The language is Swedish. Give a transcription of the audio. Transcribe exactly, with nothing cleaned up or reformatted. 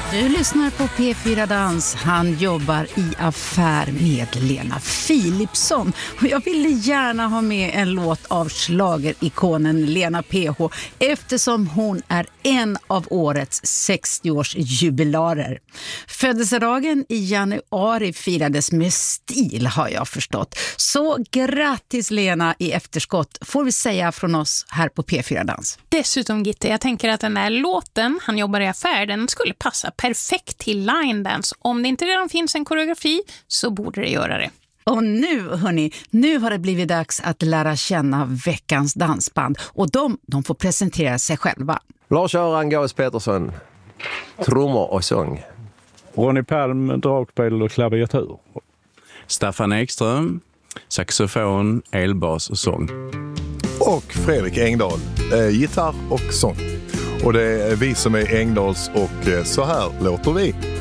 Du lyssnar på P fyra Dans. Han jobbar i affär med Lena Philipsson. Och jag ville gärna ha med en låt av schlagerikonen Lena P H eftersom hon är en av årets sextioårsjubilarer. Födelsedagen i januari firades med stil, har jag förstått. Så grattis Lena i efterskott, får vi säga från oss här på P fyra Dans. Dessutom Gitte, jag tänker att den där låten, Han jobbar i affär, den skulle passa perfekt till line dance. Om det inte redan finns en koreografi så borde det göra det. Och nu hörni, nu har det blivit dags att lära känna veckans dansband. Och de, de får presentera sig själva. Lars-Göran Gås Petersson, trummor och sång. Ronny Palm, dragspel och klaviatur. Staffan Ekström, saxofon, elbas och sång. Och Fredrik Engdahl, eh, gitarr och sång. Och det är vi som är Engdahls och eh, så här låter vi.